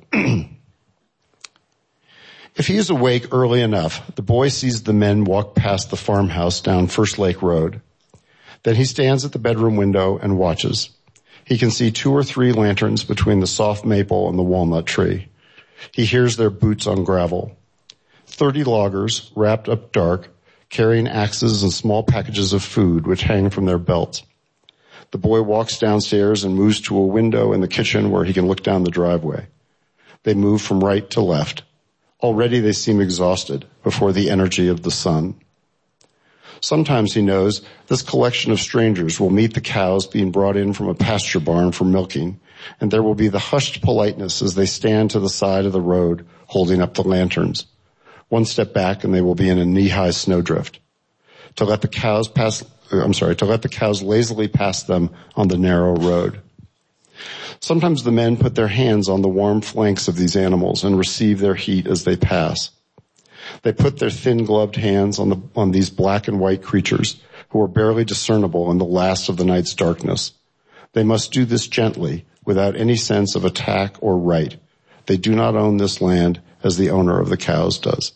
If he is awake early enough, the boy sees the men walk past the farmhouse down First Lake Road. Then he stands at the bedroom window and watches. He can see two or three lanterns between the soft maple and the walnut tree. He hears their boots on gravel. Thirty loggers, wrapped up dark, carrying axes and small packages of food which hang from their belts. The boy walks downstairs and moves to a window in the kitchen where he can look down the driveway. They move from right to left. Already they seem exhausted before the energy of the sun. Sometimes, he knows, this collection of strangers will meet the cows being brought in from a pasture barn for milking, and there will be the hushed politeness as they stand to the side of the road holding up the lanterns. One step back and they will be in a knee-high snowdrift. To let the cows pass, I'm sorry, to let the cows lazily pass them on the narrow road. Sometimes the men put their hands on the warm flanks of these animals and receive their heat as they pass. They put their thin-gloved hands on the, on these black and white creatures who are barely discernible in the last of the night's darkness. They must do this gently, without any sense of attack or right. They do not own this land as the owner of the cows does.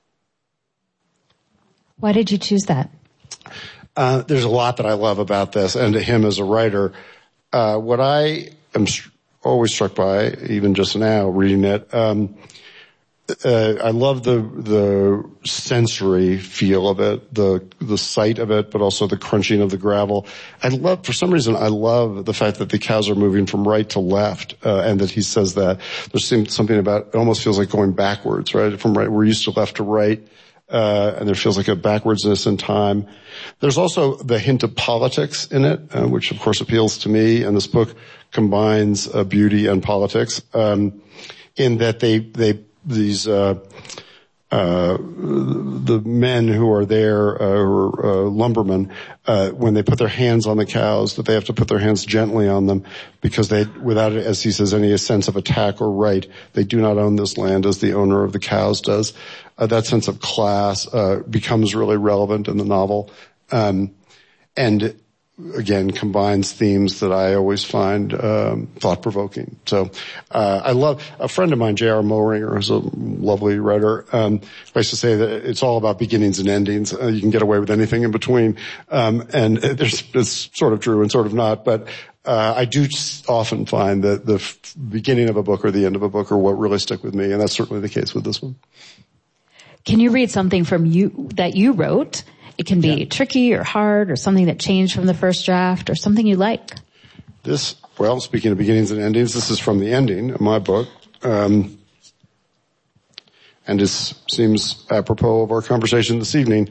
Why did you choose that? Uh, there's a lot that I love about this, and to him as a writer. Uh, what I am st- always struck by, even just now reading it, um, uh, I love the the sensory feel of it, the the sight of it, but also the crunching of the gravel. I love, for some reason, I love the fact that the cows are moving from right to left, uh, and that he says that. There seems something about, it almost feels like going backwards, right? From right, we're used to left to right. Uh, and there feels like a backwardsness in time. There's also the hint of politics in it, uh, which of course appeals to me, and this book combines uh, beauty and politics, um, in that they, they, these, uh, uh, the men who are there, uh, who are, uh, lumbermen, uh, when they put their hands on the cows, that they have to put their hands gently on them because they, without, as he says, any sense of attack or right, they do not own this land as the owner of the cows does. Uh, that sense of class, uh, becomes really relevant in the novel. Um, and again, combines themes that I always find, um, thought-provoking. So, uh, I love, a friend of mine, J R Moehringer, who's a lovely writer, um, likes to say that it's all about beginnings and endings. Uh, you can get away with anything in between. Um, and there's, it's sort of true and sort of not, but, uh, I do often find that the f- beginning of a book or the end of a book are what really stick with me, and that's certainly the case with this one. Can you read something from you that you wrote? It can be yeah. tricky or hard or something that changed from the first draft or something you like. This, well, speaking of beginnings and endings, this is from the ending of my book. Um, and this seems apropos of our conversation this evening.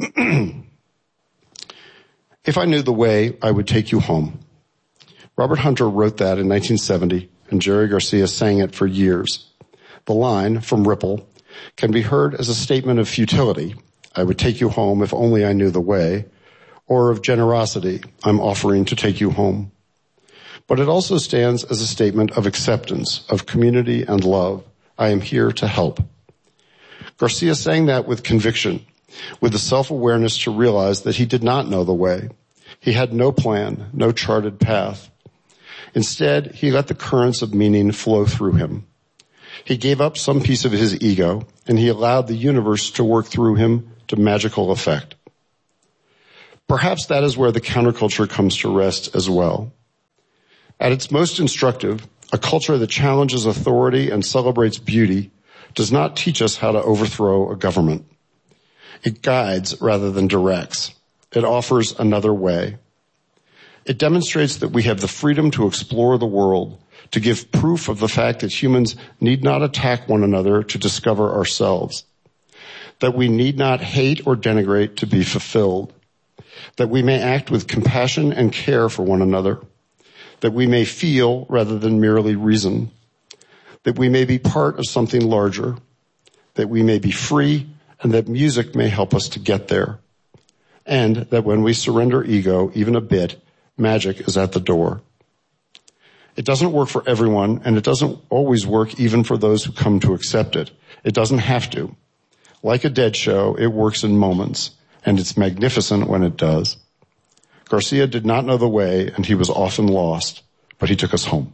If I knew the way, I would take you home. Robert Hunter wrote that in nineteen seventy, and Jerry Garcia sang it for years. The line, from Ripple, can be heard as a statement of futility, I would take you home if only I knew the way, or of generosity, I'm offering to take you home. but it also stands as a statement of acceptance, of community and love. I am here to help. Garcia sang that with conviction, with the self-awareness to realize that he did not know the way. He had no plan, no charted path. Instead, he let the currents of meaning flow through him. He gave up some piece of his ego, and he allowed the universe to work through him to magical effect. Perhaps that is where the counterculture comes to rest as well. At its most instructive, a culture that challenges authority and celebrates beauty does not teach us how to overthrow a government. It guides rather than directs. It offers another way. It demonstrates that we have the freedom to explore the world, to give proof of the fact that humans need not attack one another to discover ourselves, that we need not hate or denigrate to be fulfilled, that we may act with compassion and care for one another, that we may feel rather than merely reason, that we may be part of something larger, that we may be free, and that music may help us to get there, and that when we surrender ego even a bit, magic is at the door. It doesn't work for everyone, and it doesn't always work even for those who come to accept it. It doesn't have to. Like a dead show, it works in moments, and it's magnificent when it does. Garcia did not know the way, and he was often lost, but he took us home.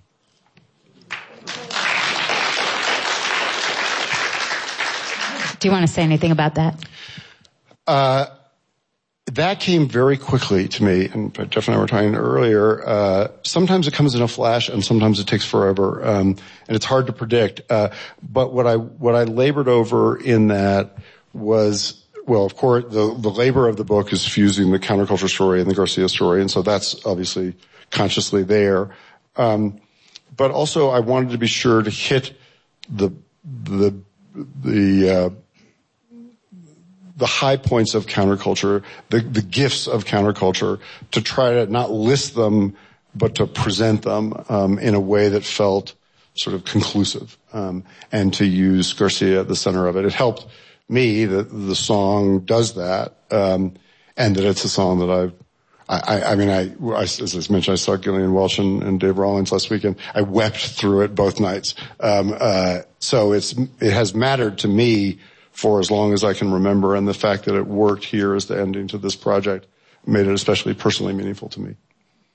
Do you want to say anything about that? Uh, that came very quickly to me, and Jeff and I were talking earlier. Uh, sometimes it comes in a flash, and sometimes it takes forever, um, and it's hard to predict. Uh, but what I what I labored over in that was, well, of course, the the labor of the book is fusing the counterculture story and the Garcia story, and so that's obviously consciously there. Um, but also, I wanted to be sure to hit the the the uh, the high points of counterculture, the, the gifts of counterculture, to try to not list them, but to present them um, in a way that felt sort of conclusive, um, and to use Garcia at the center of it. It helped me that the song does that, um, and that it's a song that I've, I, I, I mean, I, I, as I mentioned, I saw Gillian Welch and, and Dave Rawlings last weekend. I wept through it both nights. Um, uh, so it's, it has mattered to me for as long as I can remember, and the fact that it worked here as the ending to this project made it especially personally meaningful to me.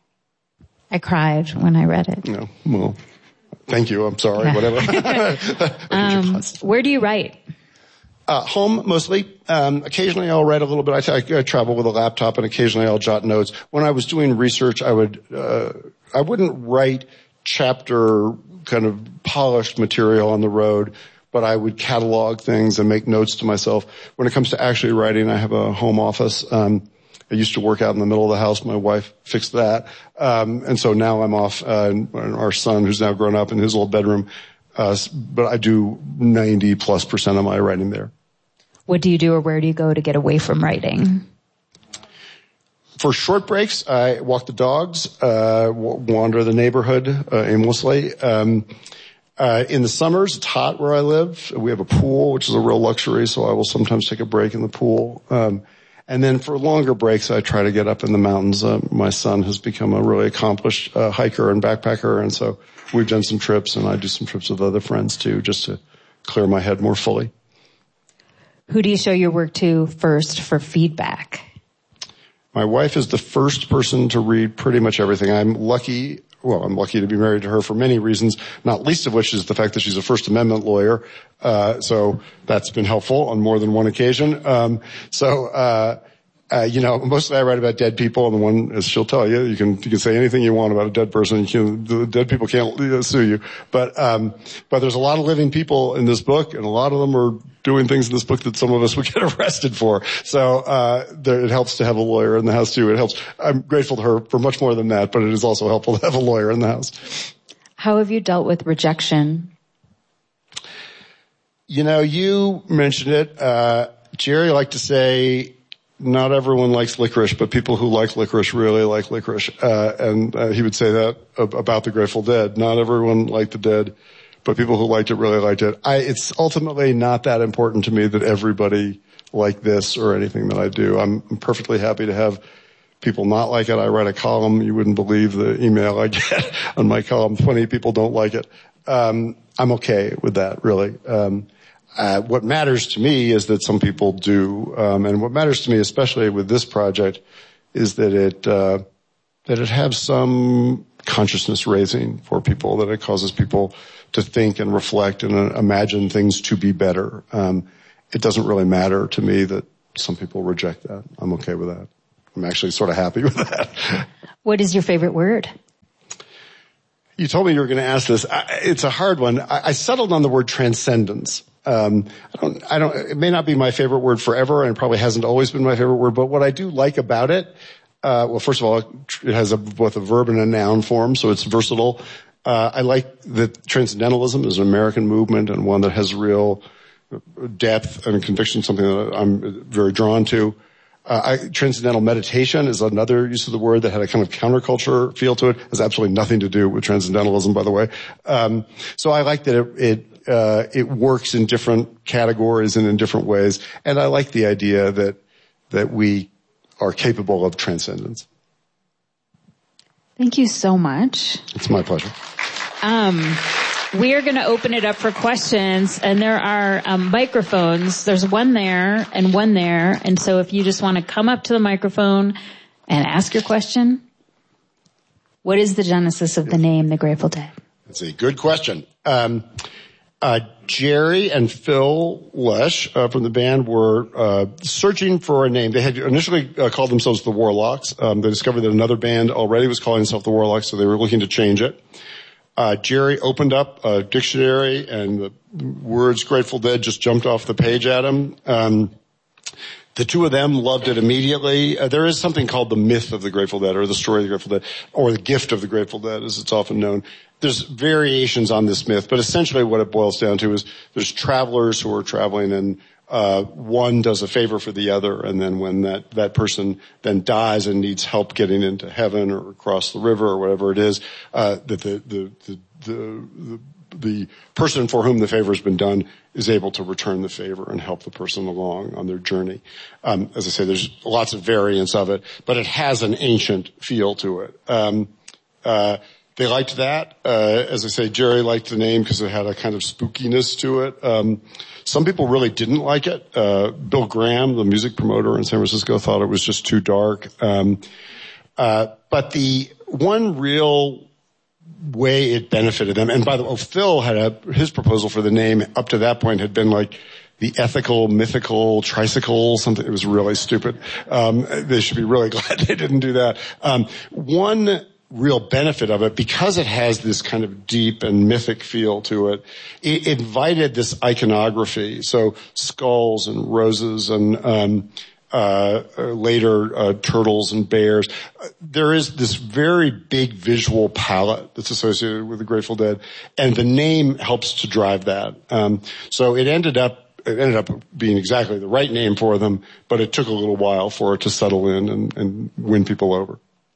I cried when I read it. No, well, thank you. I'm sorry, yeah. whatever. um, where do you write? Uh, home, mostly. Um, occasionally I'll write a little bit. I, I, I travel with a laptop, and occasionally I'll jot notes. When I was doing research, I would, uh, I wouldn't write chapter kind of polished material on the road, but I would catalog things and make notes to myself. When it comes to actually writing, I have a home office. Um, I used to work out in the middle of the house. My wife fixed that. Um, and so now I'm off, uh, and our son, who's now grown up, in his little bedroom. Uh, but I do ninety plus percent of my writing there. What do you do, or where do you go to get away from writing? For short breaks, I walk the dogs, uh, w- wander the neighborhood, uh, aimlessly. Um, Uh, in the summers, it's hot where I live. We have a pool, which is a real luxury, so I will sometimes take a break in the pool. Um, and then for longer breaks, I try to get up in the mountains. Uh, my son has become a really accomplished uh, hiker and backpacker, and so we've done some trips, and I do some trips with other friends too, just to clear my head more fully. Who do you show your work to first for feedback? My wife is the first person to read pretty much everything. I'm lucky. Well, I'm lucky to be married to her for many reasons, not least of which is the fact that she's a First Amendment lawyer. Uh, so that's been helpful on more than one occasion. Um, so, uh, uh, you know, mostly I write about dead people, and the one, as she'll tell you, you can, you can say anything you want about a dead person. You can, the dead people can't uh, sue you. But, um, but there's a lot of living people in this book, and a lot of them are doing things in this book that some of us would get arrested for. So, uh, there, it helps to have a lawyer in the house too. It helps. I'm grateful to her for much more than that, but it is also helpful to have a lawyer in the house. How have you dealt with rejection? You know, you mentioned it. Uh, Jerry liked to say, not everyone likes licorice, but people who like licorice really like licorice. Uh, and uh, he would say that about the Grateful Dead. Not everyone liked the Dead, but people who liked it really liked it. I, it's ultimately not that important to me that everybody like this or anything that I do. I'm, I'm perfectly happy to have people not like it. I write a column. You wouldn't believe the email I get on my column. twenty people don't like it. Um, I'm okay with that, really. Um, uh, what matters to me is that some people do. Um, and what matters to me, especially with this project, is that it, uh, that it has some consciousness raising for people, that it causes people to think and reflect and uh, imagine things to be better. Um, it doesn't really matter to me that some people reject that. I'm okay with that. I'm actually sort of happy with that. What is your favorite word? You told me you were going to ask this. I, it's a hard one. I, I settled on the word transcendence. Um, I don't, I don't, it may not be my favorite word forever, and it probably hasn't always been my favorite word, but what I do like about it, uh, well, first of all, it has a, both a verb and a noun form, so it's versatile. Uh, I like that transcendentalism is an American movement and one that has real depth and conviction, something that I'm very drawn to. Uh, I, transcendental meditation is another use of the word that had a kind of counterculture feel to it. It has absolutely nothing to do with transcendentalism, by the way. Um, so I like that it, it, uh, it works in different categories and in different ways. And I like the idea that, that we are capable of transcendence. Thank you so much. It's my pleasure. Um, we are going to open it up for questions, and there are um, microphones. There's one there and one there, and so if you just want to come up to the microphone and ask your question. What is the genesis of the name The Grateful Dead? That's a good question. Um, uh, Jerry and Phil Lesh uh, from the band were uh, searching for a name. They had initially uh, called themselves the Warlocks. Um, they discovered that another band already was calling itself the Warlocks, so they were looking to change it. Uh, Jerry opened up a dictionary, and the words Grateful Dead just jumped off the page at him. Um, the two of them loved it immediately. Uh, there is something called the myth of the Grateful Dead, or the story of the Grateful Dead, or the gift of the Grateful Dead, as it's often known. There's variations on this myth, but essentially what it boils down to is there's travelers who are traveling, and uh one does a favor for the other, and then when that that person then dies and needs help getting into heaven or across the river or whatever it is, uh that the the the the, the the person for whom the favor has been done is able to return the favor and help the person along on their journey. Um, as I say, there's lots of variants of it, but it has an ancient feel to it. Um, uh, they liked that. Uh, as I say, Jerry liked the name because it had a kind of spookiness to it. Um, some people really didn't like it. Uh, Bill Graham, the music promoter in San Francisco, thought it was just too dark. Um, uh, but the one real way it benefited them. And by the way, Phil had a, his proposal for the name up to that point had been like the ethical, mythical, tricycle, something. It was really stupid. Um, they should be really glad they didn't do that. Um, one real benefit of it, because it has this kind of deep and mythic feel to it, it invited this iconography. So skulls and roses and, um, Uh, later, uh, turtles and bears. Uh, there is this very big visual palette that's associated with the Grateful Dead, and the name helps to drive that. Um, so it ended up, it ended up being exactly the right name for them, but it took a little while for it to settle in and, and win people over.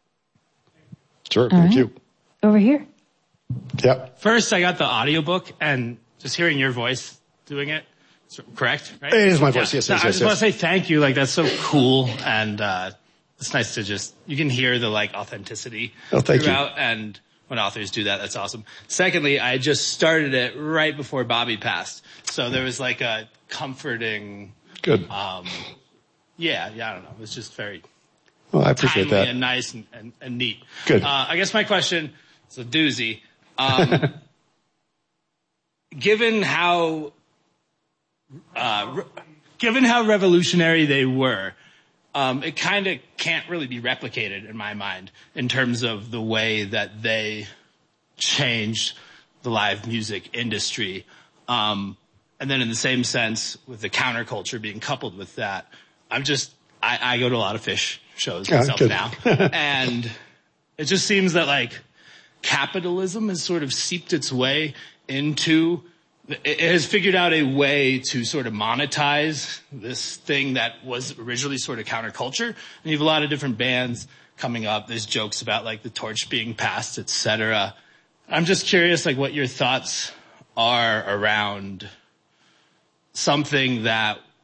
Sure, All thank right. you. Over here. Yep. First, I got the audiobook, and just hearing your voice doing it, correct? Right? It is my voice, yeah. yes, So yes, I yes. just yes. want to say thank you. Like, that's so cool, and uh it's nice to just, you can hear the, like, authenticity Oh, thank you. throughout, and when authors do that, that's awesome. Secondly, I just started it right before Bobby passed, so there was, like, a comforting... Good. Um, yeah, yeah, I don't know. It was just very... Well, I appreciate timely that. and nice and, and, and neat. Good. Uh, I guess my question is a doozy. Um, given how, uh, re- given how revolutionary they were, um, it kind of can't really be replicated in my mind in terms of the way that they changed the live music industry. Um, and then in the same sense, with the counterculture being coupled with that, I'm just, I, I go to a lot of Fish shows Yeah, myself good. now. And it just seems that, like, capitalism has sort of seeped its way into, it has figured out a way to sort of monetize this thing that was originally sort of counterculture. And you have a lot of different bands coming up. There's jokes about, like, the torch being passed, et cetera. I'm just curious, like, what your thoughts are around something that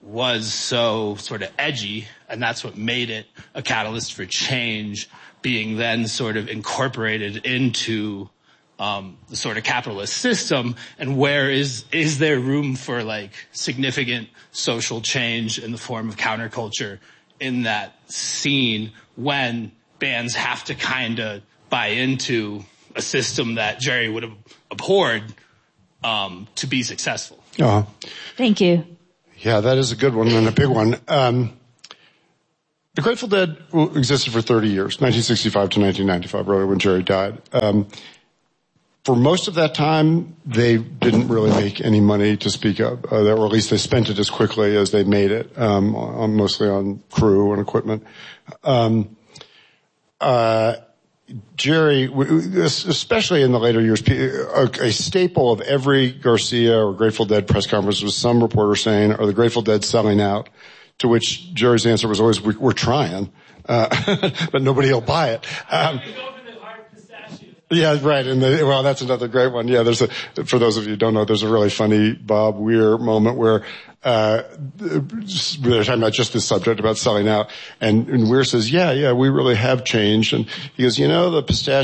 was so sort of edgy, and that's what made it a catalyst for change, being then sort of incorporated into um the sort of capitalist system, and where is is there room for like significant social change in the form of counterculture in that scene when bands have to kind of buy into a system that Jerry would have abhorred um to be successful. Uh-huh. Thank you. Yeah, that is a good one and a big one. Um, the Grateful Dead existed for thirty years, nineteen sixty-five to nineteen ninety-five, really, when Jerry died. Um, for most of that time, they didn't really make any money to speak of, uh, or at least they spent it as quickly as they made it, um, on, mostly on crew and equipment. Um, uh, Jerry, especially in the later years, a staple of every Garcia or Grateful Dead press conference was some reporter saying, "Are the Grateful Dead selling out?" To which Jerry's answer was always, "We're trying, uh, but nobody will buy it." Um, yeah, right. And the, well, that's another great one. Yeah, there's a, for those of you who don't know, there's a really funny Bob Weir moment where, uh, they're talking about just this subject about selling out. And, and Weir says, yeah, yeah, we really have changed. And he goes, you know, the pistachio